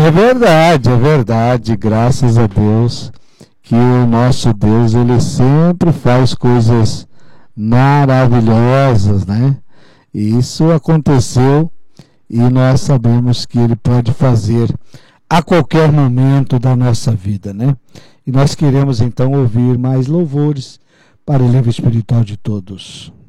É verdade, graças a Deus, que o nosso Deus, ele sempre faz coisas maravilhosas, né? E isso aconteceu e nós sabemos que ele pode fazer a qualquer momento da nossa vida, né? E nós queremos então ouvir mais louvores para o livro espiritual de todos.